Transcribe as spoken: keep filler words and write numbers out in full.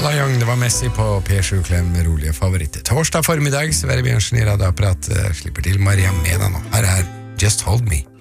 Alla Young, det var Messi på P sju Klem med rolige favoritter. Torsdag formiddag, Sverre Bjørnsen i Radioapparat slipper til Maria Meda nå. Her er Just Hold Me.